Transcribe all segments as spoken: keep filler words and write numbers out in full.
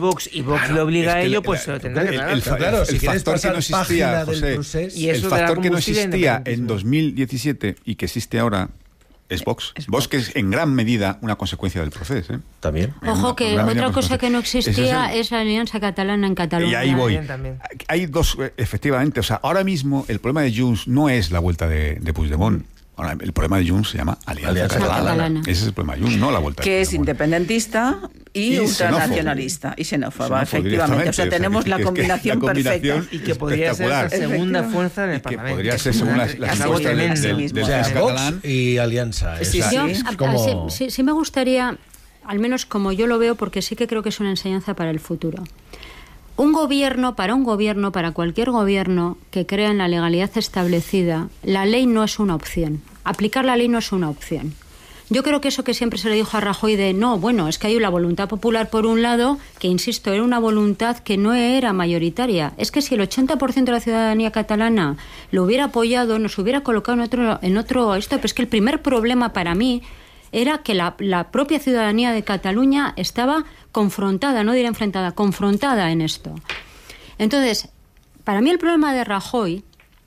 Vox y Vox claro, le obliga es que a ello, le, pues se lo tendrá que el, pagar. el, el, claro, el, si el quieres factor que no existía, José, procés, y eso el de la factor que no combustible existía en independentismo. dos mil diecisiete y que existe ahora es Vox. Es Vox, Vox. que es en gran medida una consecuencia del proceso, ¿eh? También. Ojo que otra cosa que no existía es, el, es la alianza catalana en Cataluña. Y ahí voy. También. Hay dos, efectivamente, o sea, ahora mismo el problema de Junts no es la vuelta de, de Puigdemont. Ahora, el problema de Junts se llama Alianza, Alianza Catalana. Catalana. Ese es el problema de Junts, no la vuelta de Que es Puigdemont. independentista y, Y ultranacionalista y xenófoba, Xenófobo, efectivamente. O sea, directamente. tenemos O sea, la que es que combinación la combinación perfecta. Y que podría ser la espectacular. segunda fuerza en el Y que Parlamento. podría ser según las, las Así encuestas mismo, del, así del, mismo. del O sea, test Vox catalán. y Alianza. Sí, Esa- sí. Yo, es a- a- como- sí, sí, sí me gustaría, al menos como yo lo veo, porque sí que creo que es una enseñanza para el futuro. Un gobierno, para un gobierno, para cualquier gobierno que crea en la legalidad establecida, la ley no es una opción. Aplicar la ley no es una opción. Yo creo que eso que siempre se le dijo a Rajoy de no, bueno, es que hay una voluntad popular por un lado, que insisto, era una voluntad que no era mayoritaria. Es que si el ochenta por ciento de la ciudadanía catalana lo hubiera apoyado, nos hubiera colocado en otro, en otro esto, pero es que el primer problema para mí era que la, la propia ciudadanía de Cataluña estaba confrontada, no diré enfrentada, confrontada en esto. Entonces, para mí el problema de Rajoy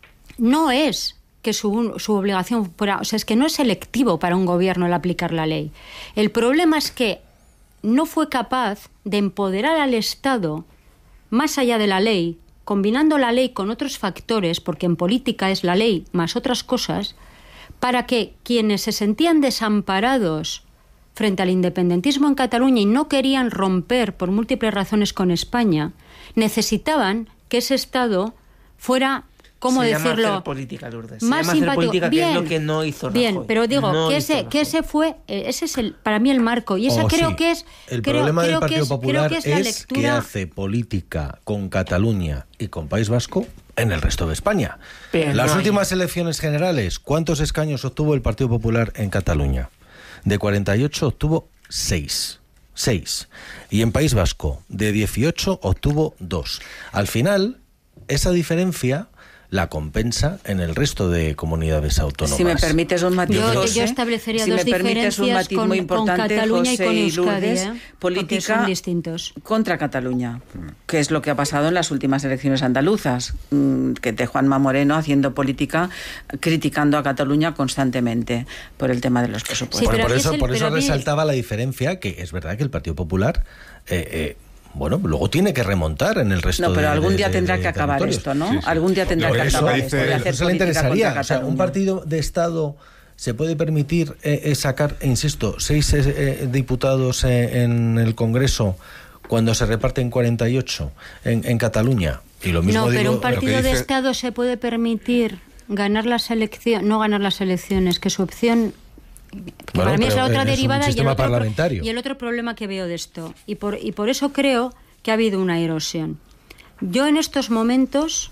no es que su, su obligación fuera, o sea, es que no es selectivo para un gobierno el aplicar la ley. El problema es que no fue capaz de empoderar al Estado más allá de la ley, combinando la ley con otros factores, porque en política es la ley más otras cosas, para que quienes se sentían desamparados frente al independentismo en Cataluña y no querían romper por múltiples razones con España, necesitaban que ese Estado fuera, ¿cómo se decirlo? Llama hacer política, Lourdes. Se Más llama hacer simpático. política, Bien, que es lo que no hizo Rajoy. Bien, pero digo No que hizo ese Rajoy. que ese fue eh, ese es el para mí el marco y esa Oh, creo sí. que es el creo, problema creo del que Partido es, Popular creo que es, la es que lectura. hace política con Cataluña y con País Vasco en el resto de España. Pero Las no últimas hay. elecciones generales, ¿cuántos escaños obtuvo el Partido Popular en Cataluña? De cuarenta y ocho obtuvo seis. seis. Y en País Vasco, de dieciocho obtuvo dos. Al final, esa diferencia la compensa en el resto de comunidades autónomas. Si me permites un matiz, Yo, José, yo establecería si dos me permites un diferencias matiz con, muy con importante, Cataluña José y con y Euskadi, Lourdes, ¿eh? Porque política son distintos. contra Cataluña, que es lo que ha pasado en las últimas elecciones andaluzas, que de Juanma Moreno haciendo política, criticando a Cataluña constantemente por el tema de los presupuestos. Sí, Por, pero por aquí es eso, el- por pero eso a mí- resaltaba la diferencia, que es verdad que el Partido Popular... Eh, eh, bueno, luego tiene que remontar en el resto de No, pero algún de- día de- tendrá de que acabar territorios. esto, ¿no? Sí, sí. Algún día tendrá Por que eso acabar dice- esto de por hacer Eso le política interesaría. contra O sea, un Cataluña. partido de Estado se puede permitir eh, eh, sacar, insisto, seis eh, eh, diputados eh, en el Congreso cuando se reparten cuarenta y ocho en, en Cataluña. Y lo mismo No, pero digo, un partido lo que de dice- Estado se puede permitir ganar las elecciones, no ganar las elecciones, que su opción que Bueno, para mí es pero la otra es un derivada y el, sistema otro, pro- parlamentario. y el otro problema que veo de esto. Y por, y por eso creo que ha habido una erosión. Yo en estos momentos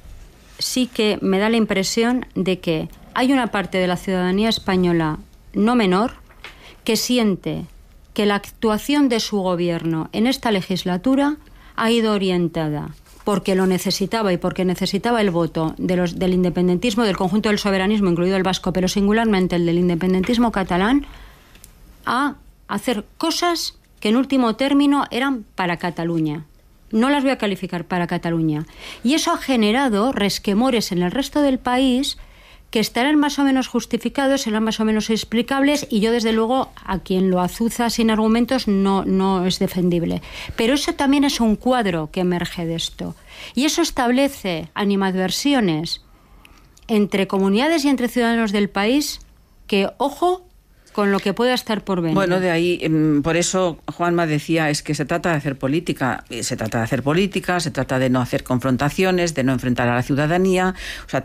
sí que me da la impresión de que hay una parte de la ciudadanía española no menor que siente que la actuación de su gobierno en esta legislatura ha ido orientada porque lo necesitaba y porque necesitaba el voto de los, del independentismo, del conjunto del soberanismo, incluido el vasco, pero singularmente el del independentismo catalán, a hacer cosas que en último término eran para Cataluña. No las voy a calificar para Cataluña. Y eso ha generado resquemores en el resto del país que estarán más o menos justificados, serán más o menos explicables, y yo desde luego a quien lo azuza sin argumentos no, no es defendible. Pero eso también es un cuadro que emerge de esto. Y eso establece animadversiones entre comunidades y entre ciudadanos del país que, ojo, con lo que pueda estar por venir. Bueno, de ahí, por eso Juanma decía, es que se trata de hacer política, se trata de hacer política, se trata de no hacer confrontaciones, de no enfrentar a la ciudadanía, o sea,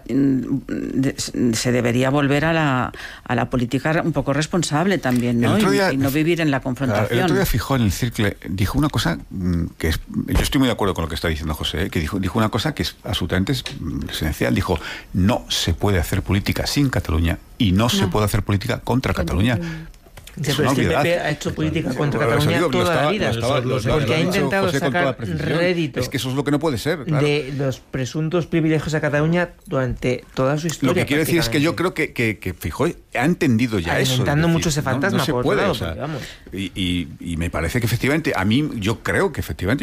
se debería volver a la, a la política un poco responsable también, ¿no? Y, y no vivir en la confrontación. Claro, el otro día Fijó en el Circle, dijo una cosa que es, yo estoy muy de acuerdo con lo que está diciendo José, que dijo, dijo una cosa que es absolutamente esencial, dijo, no se puede hacer política sin Cataluña y no, no. se puede hacer política contra Cataluña. Sí, pero es que el P P ha hecho política contra sí, Cataluña digo, toda estaba, la vida, estaba, lo, porque lo, ha intentado José sacar rédito. Es que eso es lo que no puede ser. Claro. De los presuntos privilegios a Cataluña durante toda su historia. Lo que quiero decir es que yo creo que, que, que Fijó ha entendido ya eso. Inventando mucho ese fantasma. No, no se por puede. lado, o sea, porque, vamos. Y, y, y me parece que efectivamente, a mí, yo creo que efectivamente,